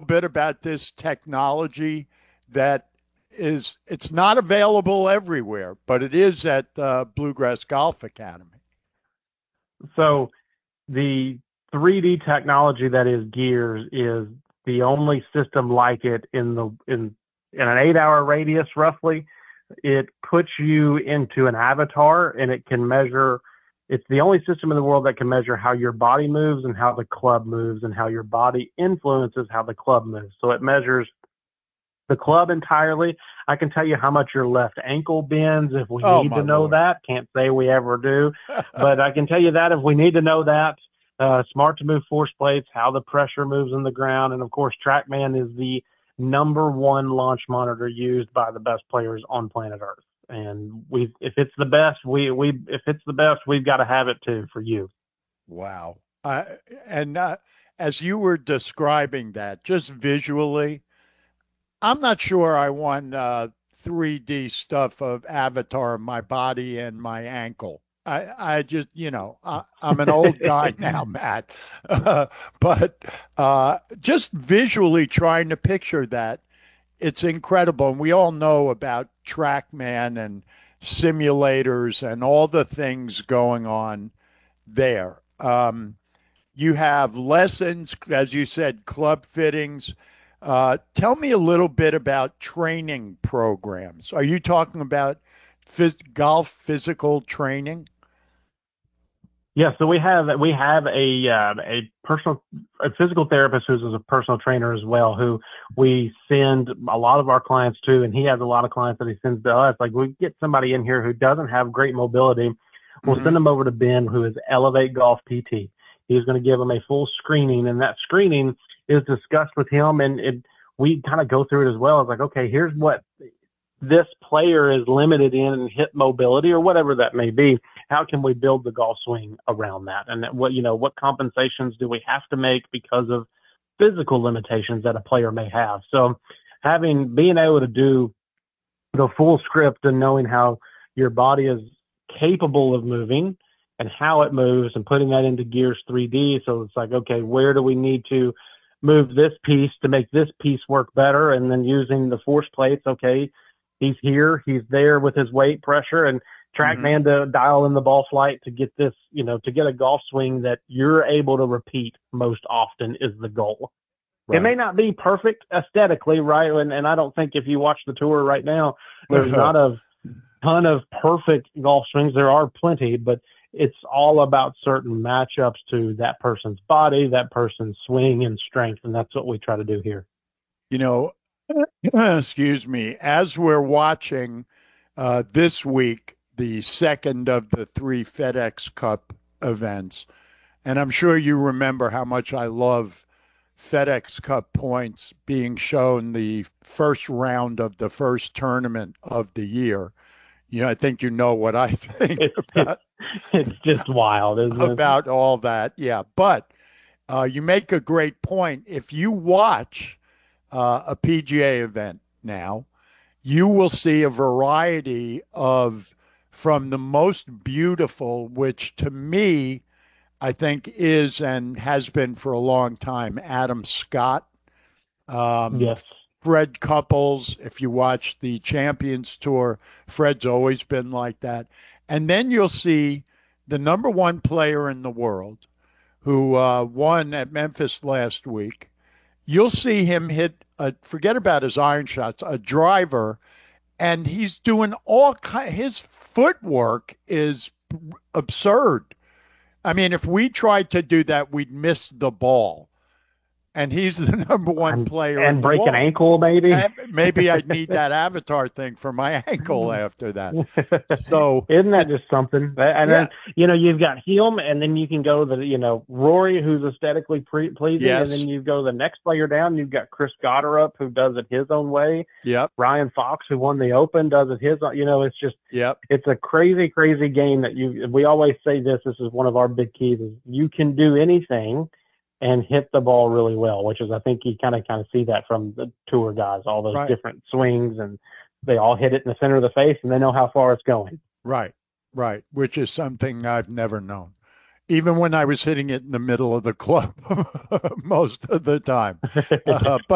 bit about this technology that it's not available everywhere, but it is at Bluegrass Golf Academy? So the 3D technology that is Gears is the only system like it in an 8 hour radius roughly. It puts you into an avatar and it can measure. It's the only system in the world that can measure how your body moves and how the club moves and how your body influences how the club moves. So it measures the club entirely. I can tell you how much your left ankle bends if we Oh need my to know Lord. that. Can't say we ever do, but I can tell you that if we need to know that. Smart to move force plates, how the pressure moves in the ground, and of course, TrackMan is the number one launch monitor used by the best players on planet Earth. And if it's the best, if it's the best, we've got to have it too for you. Wow. And as you were describing that, just visually, I'm not sure I want 3D stuff of avatar of my body and my ankle. I just, I'm an old guy now, Matt. But just visually trying to picture that, it's incredible. And we all know about TrackMan and simulators and all the things going on there. You have lessons, as you said, club fittings. Tell me a little bit about training programs. Are you talking about golf physical training? Yeah, so we have a physical therapist who's a personal trainer as well, who we send a lot of our clients to, and he has a lot of clients that he sends to us. Like we get somebody in here who doesn't have great mobility, we'll Hmm. send them over to Ben, who is Elevate Golf PT. He's going to give them a full screening, and that screening is discussed with him, and we kind of go through it as well. It's like, okay, here's what this player is limited in hip mobility or whatever that may be. How can we build the golf swing around that? And what compensations do we have to make because of physical limitations that a player may have? So being able to do the full script and knowing how your body is capable of moving and how it moves and putting that into Gears 3D. So it's like, okay, where do we need to move this piece to make this piece work better? And then using the force plates, okay, he's here, he's there with his weight pressure and Hmm. TrackMan to dial in the ball flight to get this, to get a golf swing that you're able to repeat most often is the goal. It may Right. not be perfect aesthetically, right? And I don't think if you watch the tour right now, there's not a ton of perfect golf swings. There are plenty, but it's all about certain matchups to that person's body, that person's swing and strength. And that's what we try to do here. You know, excuse me, as we're watching this week, the second of the three FedEx Cup events, and I'm sure you remember how much I love FedEx Cup points being shown the first round of the first tournament of the year. I think you know what I think It's, it's, it's just wild, isn't it? about all that. Yeah, but you make a great point. If you watch a PGA event now, you will see a variety of from the most beautiful, which to me, I think is and has been for a long time, Adam Scott, um, Yes. Fred Couples. If you watch the Champions Tour, Fred's always been like that. And then you'll see the number one player in the world who won at Memphis last week. You'll see him hit forget about his iron shots, a driver, and he's doing his footwork is absurd. I mean, if we tried to do that, we'd miss the ball. And he's the number one player in And the break an world. ankle, maybe. Maybe I'd need that avatar thing for my ankle after that. So Isn't that it, just something? And yeah, then, you've got him, and then you can go to Rory, who's aesthetically pleasing, and yes, then you go the next player down. You've got Chris Gotterup, who does it his own way. yep, Ryan Fox, who won the Open, does it his. It's just yep, it's a crazy, crazy game that we always say this. This is one of our big keys: is you can do anything and hit the ball really well, which is I think you kind of see that from the tour guys, all those right, different swings, and they all hit it in the center of the face, and they know how far it's going. right, right, which is something I've never known. Even when I was hitting it in the middle of the club most of the time. But